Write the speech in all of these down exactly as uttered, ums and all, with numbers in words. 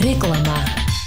რეკლამა.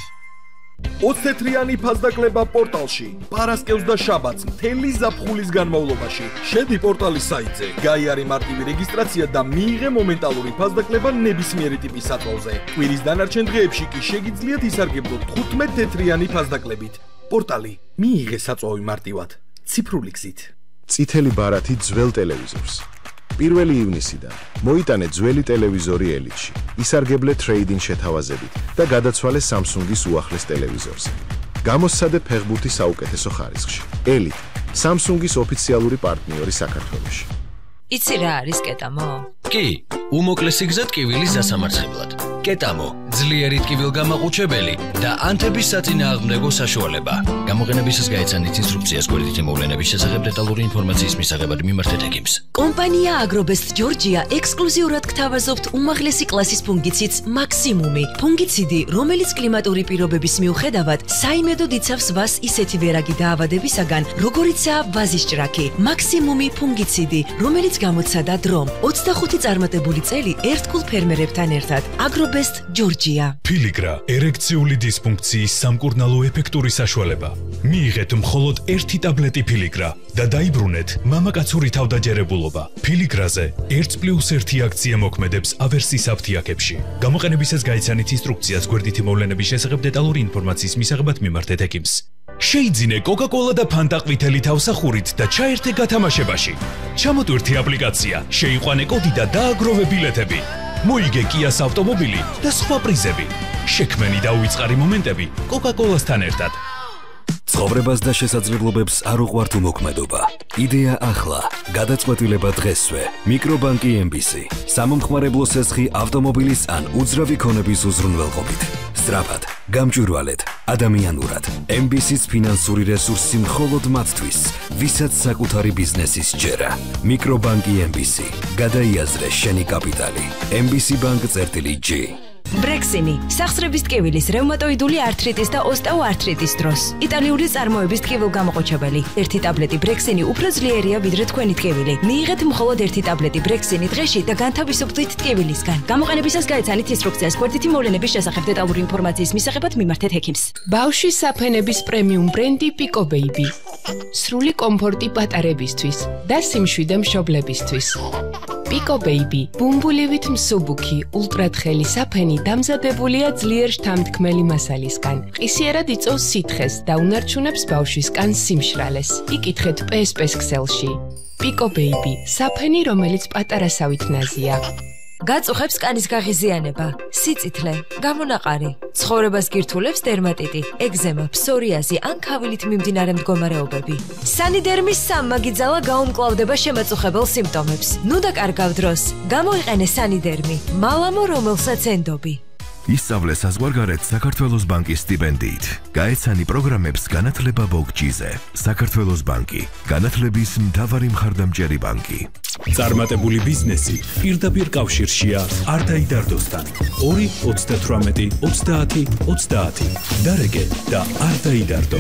ოცდათრიანი ფასდაკლება პორტალში. პარასკევს და შაბათს მთელი ზაფხულის განმავლობაში. შედი პორტალის საიტზე, გაიარე მარტივი რეგისტრაცია და მიიღე მომენტალური ფასდაკლება ნებისმიერი ტიპის საწვავზე. კვირის დანარჩენ დღეებში კი შეგიძლიათ ისარგებლოთ თხუთმეტ-თეთრიანი ფასდაკლებით. პორტალი მიიღე საწვავი მარტივად, ციფრული გზით. წითელი ბარათი ძველ ტელევიზორს. პირველი ივნისიდან მოიტანე ძველი ტელევიზორი ელიტში, ისარგებლე ტრეიდინგ შეთავაზებით და გადაცვალე Samsung-ის უახლეს ტელევიზორზე. გამოსცადე ფეხბურთი საუკეთესო ხარისხში. ელიტ, Samsung-ის ოფიციალური პარტნიორი საქართველოში. იცი რა არის კეტამო? კი, უმოკლესი გზა ტკივილის დასამარცხებლად. კეტამო, ძლიერი ტკივილგამაყუჩებელი და ანთების საწინააღმდეგო საშუალება. გამოყენებისას გაეცანით ინსტრუქციას გვერდითი მოვლენების შესახებ დეტალური ინფორმაციის მისაღებად მიმართეთ ექიმს. კომპანია აგრობესტ ჯორჯია ექსკლუზიურად გთავაზობთ უმაღლესი კლასის ფუნგიციდს მაქსიმუმი. ფუნგიციდი, რომელიც კლიმატური პირობების მიუხედავად საიმედოდ იცავს ვას ისეთი ვერაგი დაავადებისაგან, როგორიცაა ვაზის ჭრაქი. მაქსიმუმი ფუნგიციდი, რომელიც გამოცადა დრომ. ოცდახუთი წარმატებული წელი ერთგულ ფერმერებთან ერთად. აგრობესტ ჯორჯია. ფილიგრა ერექციული დისფუნქციის სამკურნალო ეფექტური საშუალება. მიიღეთ მხოლოდ ერთი ტაბლეტი ფილიგრა და დაიბრუნეთ მამაკაცური თავდაჯერებულობა. ფილიგრაზე ერთ პლუს ერთი აქცია მოქმედებს ავერსის აფთიაქებში. გამოყენებისას გაიცანით ინსტრუქციას გვერდითი მოვლენების შესახებ დეტალური ინფორმაციის მისაღებად მიმართეთ ექიმს. შეიძინე კოკა-კოლა და ფანტა ყვითელი თავსახურით და ჩაერთე გათამაშებაში. ჩამოტვირთი აპლიკაცია, შეიყვანე კოდი და დააგროვე ბილეთები. მოიგე კიას ავტომობილი და სხვა პრიზები. შექმენი და უიწყარი მომენტები კოკა-კოლასთან ერთად. ცხოვრებას და შესაძლებლობებს არ უყვართ უმოქმედობა. იდეა ახლა, გადაწყვეტილება დღესვე. მიკრობანკი ემ ბი სი. სამომხმარებლო სესხი ავტომობილის ან უძრავი ქონების უზრუნველყოფით. სწრაფად, გამჭვირვალედ, ადამიანურად. ემ ბი სის ფინანსური რესურსი მხოლოდ მათთვის, ვისაც საკუთარი ბიზნესის ჯერა. მიკრობანკი ემ ბი სი. გადაიაზრე შენი კაპიტალი. ემ ბი სი ბანკ წერტილი ჯი. ბრექსინი, სახსრების ტკივილის, რევმატოიდული ართრიტის და ოსტეოართრიტის დროს. იტალიური წარმოების ტკივილგამაყუჩებელი. ერთი ტაბლეტი ბრექსინი უფრო ძლიერია ვიდრე თქვენი ტკივილი. მიიღეთ მხოლოდ ერთი ტაბლეტი ბრექსინი დღეში და განთავისუფლდით ტკივილისგან. გამოყენებისას გაეცანით ინსტრუქციას გვერდითი მოვლენების შესახებ დეტალური ინფორმაციის მისაღებად მიმართეთ ექიმს. ბავშვის საფენების პრემიუმ ბრენდი Pico Baby. სრული კომფორტი პატარებისთვის და სიმშვიდე მშობლებისთვის. Pico Baby, ბუმბულივით მსუბუქი, ულტრათხელი საფენი დამზადებულია ძლიერ შთამთქმელი მასალისგან. ყისიერად იწვევს სითხეს და უნარჩუნებს ბავშვის კანს სიმშრალეს. იკითხეთ პე ეს პეს ქსელში. Pico Baby, საფენი, რომელიც პატარასავით ნაზია. გაწუხებს კანის გაღიზიანება, სიწითლე, გამონაყარი, ცხოვრებას გირთულებს დერმატიტი, ეგზემა, ფსორიაზი ან ქავილით მიმდინარე მდგომარეობები. სანიდერმის სამმაგიძალა გაუმკლავდება შემაწუხებელ სიმპტომებს. ნუ დაკარგავ დროს, გამოიყენე სანიდერმი, მალამო რომელსაც ენდობი. ისწავლე საზღვარგარეთ საქართველოს ბანკის სტიპენდიით. გაეცანი პროგრამებს განათლება ბოგჯიზე. საქართველოს ბანკი, განათლების მთავარი მხარდამჭერი ბანკი. წარმატებული ბიზნესი პირდაპირ კავშირშია არ დაიდარდოსთან. ორი ოცდათვრამეტი ოცდაათი ოცდაათი. დარეგე და არ დაიდარდო.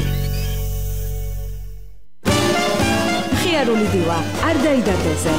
ხიარული დილა, არ დაიდარდოზე.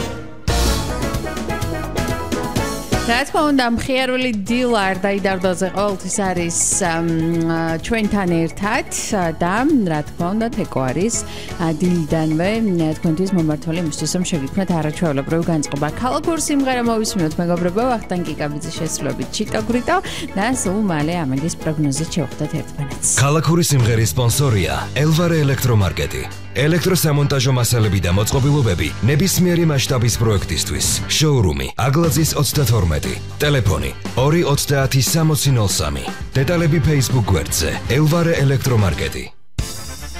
რა თქმა უნდა, მხიარული დილა არ დაიდარდოზე ყოველთვის არის ჩვენთან ერთად და რა თქმა უნდა, თეკო არის დილიდანვე თქვენთვის მომართული იმისთვის, რომ შეგიქმნათ არაჩვეულებრივი განწყობა. ქალაქურ სიმღერა მოვისმინოთ, მეგობრებო, ვახტანგ კიკაბიძის შესრულებით ჩიტა გრიტა და სულ მალე ამედის პროგნოზით შევხვდეთ ერთმანეთს. ქალაქური სიმღერის სპონსორია ელვარე ელექტრომარკეტი. ელექტროსამონტაჟო მასალები და მოწყობილობები ნებისმიერი მასშტაბის პროექტისთვის. შოურუმი აგლაძის ოცდათორმეტი. ტელეფონი ორი ოცდაათი სამოცი ნოლ სამი. დეტალები Facebook გვერდზე ელვარე ელექტრომარკეტი.